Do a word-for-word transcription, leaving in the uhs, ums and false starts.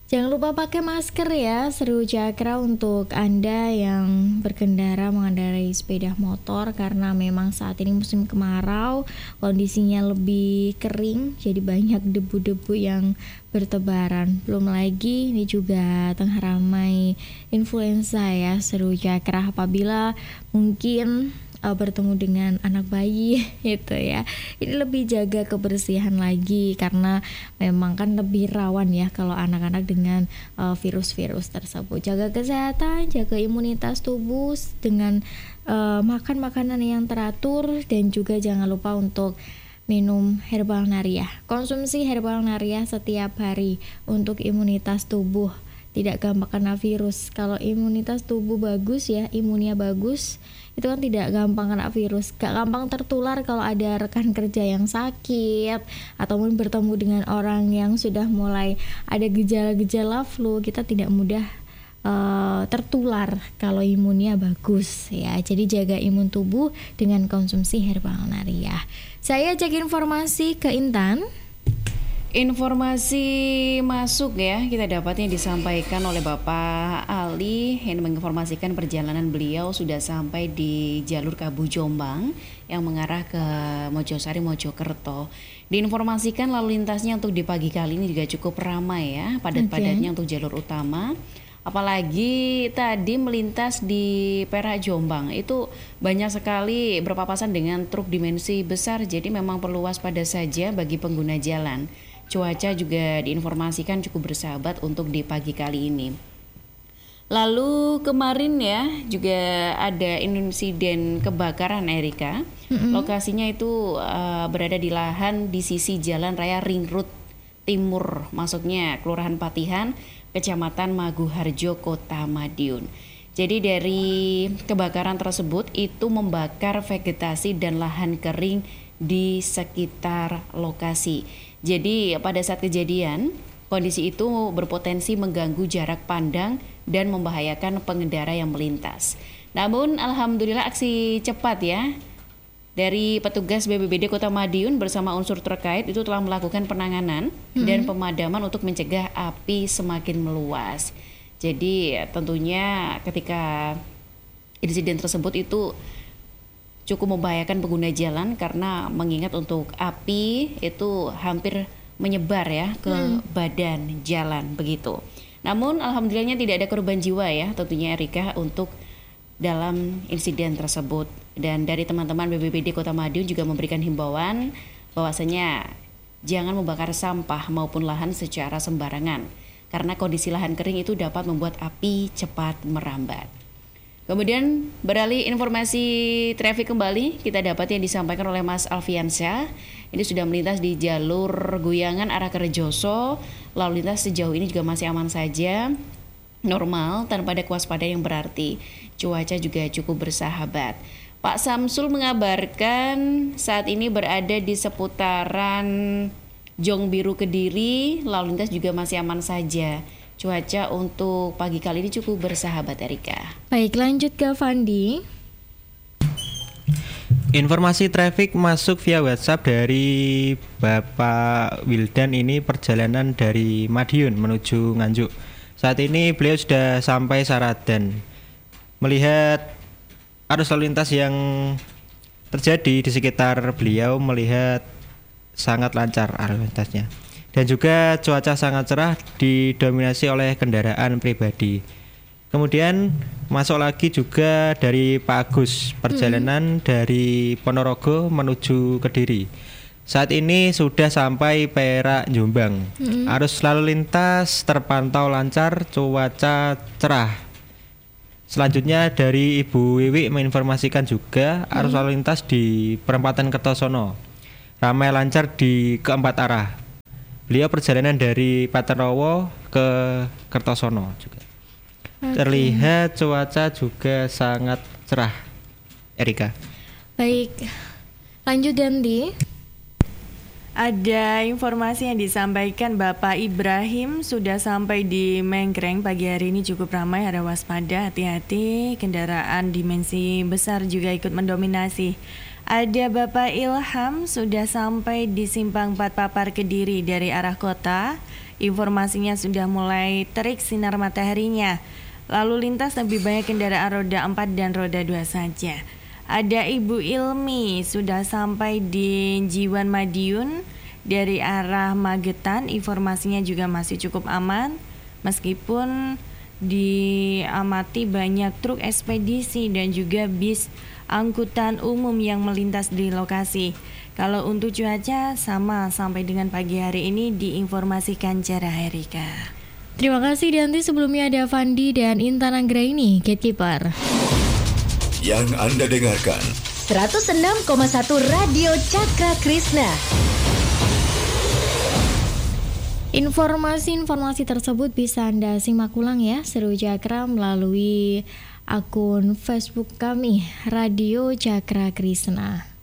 Jangan lupa pakai masker ya, seru Cakra untuk Anda yang berkendara mengendarai sepeda motor karena memang saat ini musim kemarau, kondisinya lebih kering, jadi banyak debu-debu yang bertebaran. Belum lagi ini juga tengah ramai influenza ya, seru Cakra apabila mungkin Uh, bertemu dengan anak bayi gitu ya. Ini lebih jaga kebersihan lagi karena memang kan lebih rawan ya kalau anak-anak dengan uh, virus-virus tersebut. Jaga kesehatan, jaga imunitas tubuh dengan uh, makan makanan yang teratur dan juga jangan lupa untuk minum herbal naria. Konsumsi herbal naria setiap hari untuk imunitas tubuh. Tidak gampang kena virus. Kalau imunitas tubuh bagus ya, imunnya bagus, itu kan tidak gampang kena virus, gak gampang tertular kalau ada rekan kerja yang sakit ataupun bertemu dengan orang yang sudah mulai ada gejala-gejala flu, kita tidak mudah uh, tertular kalau imunnya bagus ya. Jadi jaga imun tubuh dengan konsumsi herbal naria. Saya cek informasi ke Intan. Informasi masuk ya, kita dapatnya disampaikan oleh Bapak Ali yang menginformasikan perjalanan beliau sudah sampai di jalur Kabu Jombang yang mengarah ke Mojosari Mojokerto. Diinformasikan lalu lintasnya untuk di pagi kali ini juga cukup ramai ya, padat-padatnya okay. Untuk jalur utama. Apalagi tadi melintas di Perak Jombang itu banyak sekali berpapasan dengan truk dimensi besar, jadi memang perlu waspada saja bagi pengguna jalan. Cuaca juga diinformasikan cukup bersahabat untuk di pagi kali ini. Lalu kemarin ya juga ada insiden kebakaran Erika. Mm-hmm. Lokasinya itu uh, berada di lahan di sisi Jalan Raya Ring Road Timur, masuknya Kelurahan Patihan, Kecamatan Maguharjo, Kota Madiun. Jadi dari kebakaran tersebut itu membakar vegetasi dan lahan kering di sekitar lokasi. Jadi pada saat kejadian, kondisi itu berpotensi mengganggu jarak pandang dan membahayakan pengendara yang melintas. Namun alhamdulillah aksi cepat ya dari petugas B P B D Kota Madiun bersama unsur terkait itu telah melakukan penanganan hmm. dan pemadaman untuk mencegah api semakin meluas. Jadi tentunya ketika insiden tersebut itu cukup membahayakan pengguna jalan karena mengingat untuk api itu hampir menyebar ya ke hmm. badan jalan begitu. Namun alhamdulillahnya tidak ada korban jiwa ya tentunya Erika untuk dalam insiden tersebut. Dan dari teman-teman B P B D Kota Madiun juga memberikan himbauan bahwasanya jangan membakar sampah maupun lahan secara sembarangan karena kondisi lahan kering itu dapat membuat api cepat merambat. Kemudian beralih informasi trafik kembali, kita dapat yang disampaikan oleh Mas Alfiansyah. Ini sudah melintas di jalur Guyangan arah Kerjoso. Lalu lintas sejauh ini juga masih aman saja, normal tanpa ada kewaspadaan yang berarti. Cuaca juga cukup bersahabat. Pak Samsul mengabarkan saat ini berada di seputaran Jong Biru Kediri. Lalu lintas juga masih aman saja. Cuaca untuk pagi kali ini cukup bersahabat Erika. Baik, lanjut ke Fandi. Informasi trafik masuk via WhatsApp dari Bapak Wildan, ini perjalanan dari Madiun menuju Nganjuk. Saat ini beliau sudah sampai Saradan. Melihat arus lalu lintas yang terjadi di sekitar beliau, melihat sangat lancar arus lintasnya. Dan juga cuaca sangat cerah didominasi oleh kendaraan pribadi. Kemudian masuk lagi juga dari Pak Agus, perjalanan hmm. dari Ponorogo menuju Kediri. Saat ini sudah sampai Perak Jombang. Hmm. Arus lalu lintas terpantau lancar, cuaca cerah. Selanjutnya dari Ibu Wiwi menginformasikan juga arus hmm. lalu lintas di perempatan Kertosono ramai lancar di keempat arah. Beliau perjalanan dari Paterowo ke Kertosono juga. Okay. Terlihat cuaca juga sangat cerah, Erika. Baik, lanjut Dandi. Ada informasi yang disampaikan Bapak Ibrahim sudah sampai di Mengkreng pagi hari ini cukup ramai, ada waspada, hati-hati, kendaraan dimensi besar juga ikut mendominasi. Ada Bapak Ilham sudah sampai di Simpang empat Papar Kediri dari arah kota. Informasinya sudah mulai terik sinar mataharinya. Lalu lintas lebih banyak kendaraan roda empat dan roda dua saja. Ada Ibu Ilmi sudah sampai di Jiwan Madiun dari arah Magetan. Informasinya juga masih cukup aman meskipun diamati banyak truk ekspedisi dan juga bis angkutan umum yang melintas di lokasi. Kalau untuk cuaca sama sampai dengan pagi hari ini diinformasikan Cara Herika. Terima kasih Dianti. Sebelumnya ada Fandi dan Intan Anggraini, Gatekeeper. Yang Anda dengarkan seratus enam koma satu Radio Cakra Krishna. Informasi-informasi tersebut bisa Anda simak ulang ya, Seru Cakra, melalui akun Facebook kami Radio Cakra Krishna.